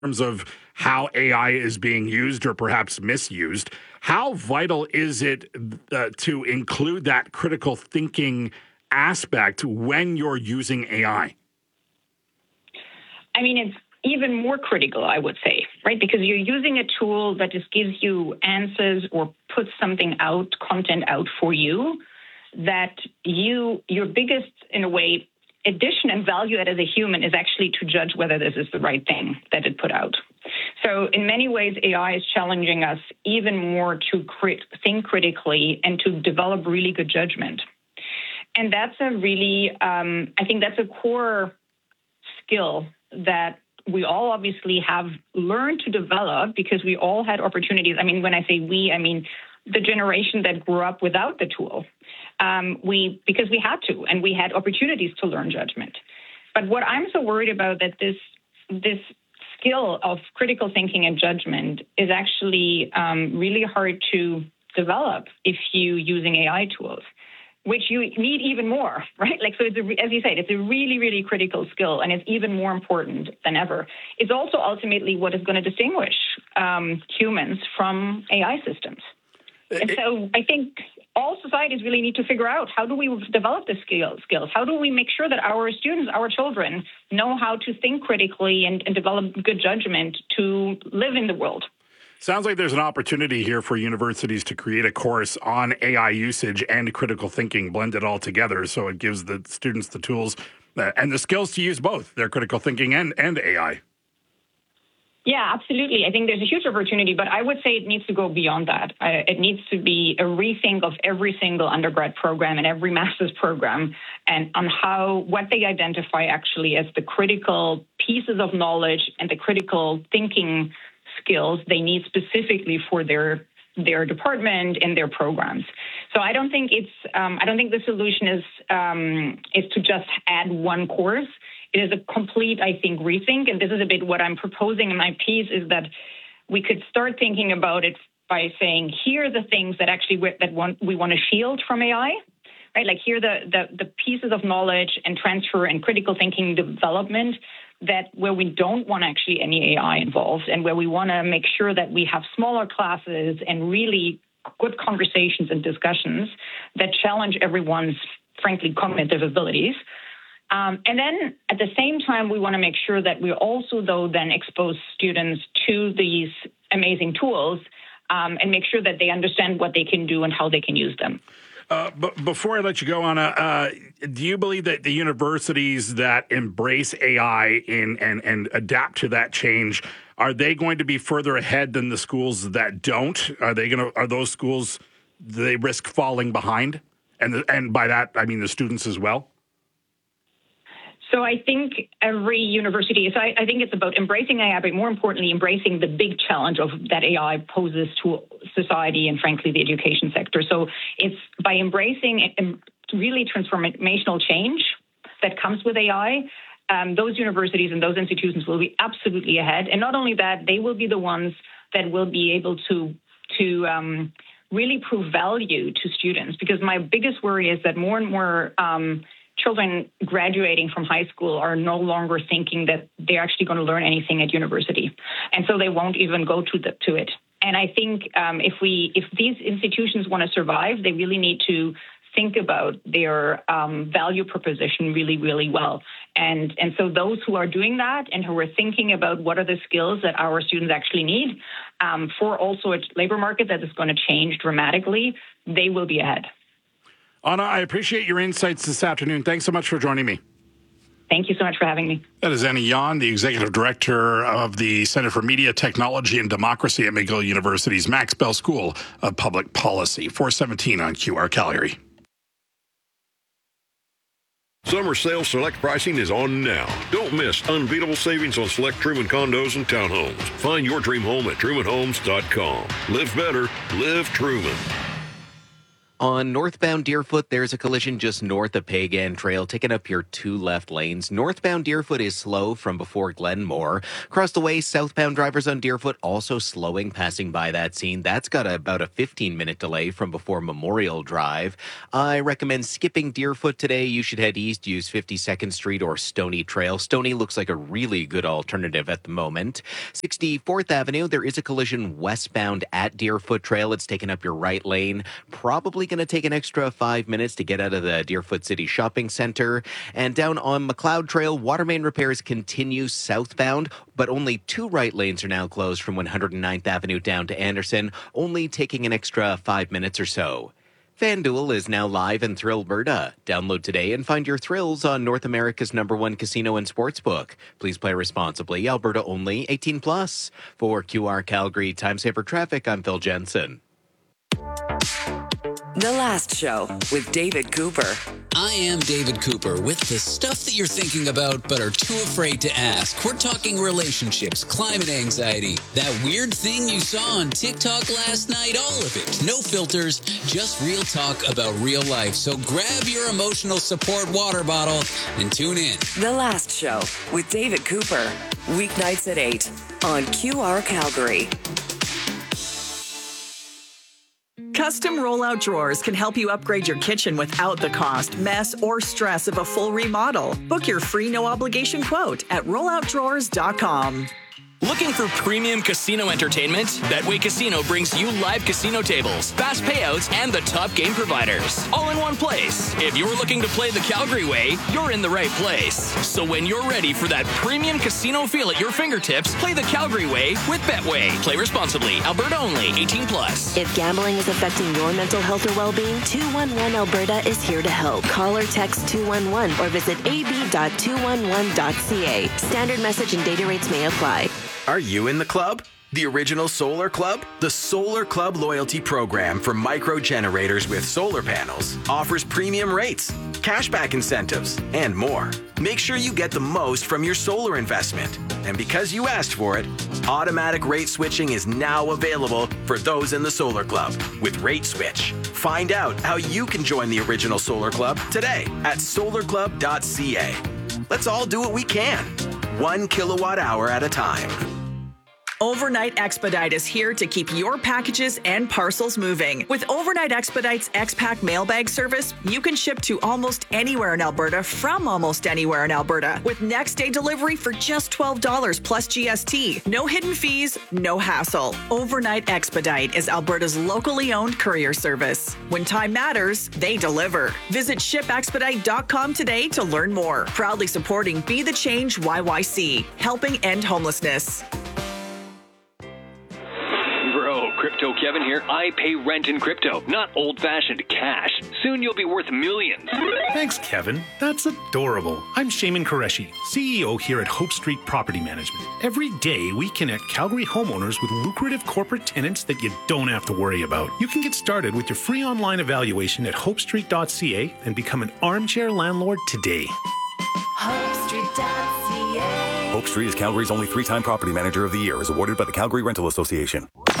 terms of how AI is being used or perhaps misused. How vital is it to include that critical thinking aspect when you're using AI? I mean, it's even more critical, I would say, right? Because you're using a tool that just gives you answers or puts something out, content out for you, that your biggest, in a way, addition and value as a human is actually to judge whether this is the right thing that it put out. So in many ways, AI is challenging us even more to think critically and to develop really good judgment. And that's a really, I think that's a core skill that we all obviously have learned to develop because we all had opportunities. I mean, when I say we, I mean the generation that grew up without the tool. Because we had to, and we had opportunities to learn judgment. But what I'm so worried about that this skill of critical thinking and judgment is actually really hard to develop if you're using AI tools, which you need even more, right? Like, so it's as you said, it's a really, really critical skill, and it's even more important than ever. It's also ultimately what is going to distinguish humans from AI systems. And so I think all societies really need to figure out, how do we develop the skills? How do we make sure that our students, our children, know how to think critically and develop good judgment to live in the world? Sounds like there's an opportunity here for universities to create a course on AI usage and critical thinking, blend it all together, so it gives the students the tools and the skills to use both their critical thinking and AI. Yeah, absolutely. I think there's a huge opportunity, but I would say it needs to go beyond that. It needs to be a rethink of every single undergrad program and every master's program, and on what they identify actually as the critical pieces of knowledge and the critical thinking skills they need specifically for their department and their programs. So I don't think the solution is to just add one course. It is a complete, I think, rethink, and this is a bit what I'm proposing in my piece, is that we could start thinking about it by saying, here are the things that actually we want to shield from AI, right? Like, here are the pieces of knowledge and transfer and critical thinking development where we don't want actually any AI involved, and where we want to make sure that we have smaller classes and really good conversations and discussions that challenge everyone's, frankly, cognitive abilities. And then at the same time, we want to make sure that we also, though, then expose students to these amazing tools and make sure that they understand what they can do and how they can use them. But before I let you go, Anna, do you believe that the universities that embrace AI and adapt to that change, are they going to be further ahead than the schools that don't? Are those schools, do they risk falling behind? And by that, I mean the students as well? So I think every university, I think it's about embracing AI, but more importantly, embracing the big challenge that AI poses to society and, frankly, the education sector. So it's by embracing really transformational change that comes with AI, those universities and those institutions will be absolutely ahead. And not only that, they will be the ones that will be able to really prove value to students. Because my biggest worry is that more and more children graduating from high school are no longer thinking that they're actually going to learn anything at university. And so they won't even go to it. And I think if these institutions want to survive, they really need to think about their value proposition really, really well. And so those who are doing that and who are thinking about what are the skills that our students actually need for also a labor market that is going to change dramatically, they will be ahead. Anna, I appreciate your insights this afternoon. Thanks so much for joining me. Thank you so much for having me. That is Anna Yan, the Executive Director of the Center for Media, Technology and Democracy at McGill University's Max Bell School of Public Policy. 417 on QR Calgary. Summer sale select pricing is on now. Don't miss unbeatable savings on select Truman condos and townhomes. Find your dream home at trumanhomes.com. Live better, live Truman. On northbound Deerfoot, there's a collision just north of Pagan Trail, taking up your 2 left lanes. Northbound Deerfoot is slow from before Glenmore. Across the way, southbound drivers on Deerfoot also slowing, passing by that scene. That's got about a 15-minute delay from before Memorial Drive. I recommend skipping Deerfoot today. You should head east, use 52nd Street or Stony Trail. Stony looks like a really good alternative at the moment. 64th Avenue, there is a collision westbound at Deerfoot Trail. It's taken up your right lane. Probably going to take an extra 5 minutes to get out of the Deerfoot City Shopping Center. And down on McLeod Trail, water main repairs continue southbound, but only 2 right lanes are now closed from 109th Avenue down to Anderson, only taking an extra 5 minutes or so. FanDuel is now live in Thrillberta. Download today and find your thrills on North America's #1 casino and sportsbook. Please play responsibly. Alberta only. 18 plus. For QR Calgary Time Saver Traffic, I'm Phil Jensen. The Last Show with David Cooper. I am David Cooper with the stuff that you're thinking about but are too afraid to ask. We're talking relationships, climate anxiety, that weird thing you saw on TikTok last night, all of it. No filters, just real talk about real life. So grab your emotional support water bottle and tune in. The Last Show with David Cooper. Weeknights at 8 on QR Calgary. Custom rollout drawers can help you upgrade your kitchen without the cost, mess, or stress of a full remodel. Book your free no-obligation quote at rolloutdrawers.com. Looking for premium casino entertainment? Betway Casino brings you live casino tables, fast payouts, and the top game providers, all in one place. If you're looking to play the Calgary way, you're in the right place. So when you're ready for that premium casino feel at your fingertips, play the Calgary way with Betway. Play responsibly. Alberta only. 18 plus. If gambling is affecting your mental health or well-being, 211 Alberta is here to help. Call or text 211 or visit ab.211.ca. Standard message and data rates may apply. Are you in the club? The original Solar Club? The Solar Club loyalty program for micro generators with solar panels offers premium rates, cashback incentives, and more. Make sure you get the most from your solar investment. And because you asked for it, automatic rate switching is now available for those in the Solar Club with Rate Switch. Find out how you can join the original Solar Club today at solarclub.ca. Let's all do what we can, 1 kilowatt hour at a time. Overnight Expedite is here to keep your packages and parcels moving. With Overnight Expedite's X-Pack mailbag service, you can ship to almost anywhere in Alberta from almost anywhere in Alberta with next day delivery for just $12 plus GST. No hidden fees, no hassle. Overnight Expedite is Alberta's locally owned courier service. When time matters, they deliver. Visit shipexpedite.com today to learn more. Proudly supporting Be the Change YYC, helping end homelessness. Crypto Kevin here. I pay rent in crypto, not old-fashioned cash. Soon you'll be worth millions. Thanks, Kevin. That's adorable. I'm Shaman Qureshi, CEO here at Hope Street Property Management. Every day, we connect Calgary homeowners with lucrative corporate tenants that you don't have to worry about. You can get started with your free online evaluation at hopestreet.ca and become an armchair landlord today. HopeStreet.ca. Hope Street is Calgary's only 3-time Property Manager of the Year, as awarded by the Calgary Rental Association.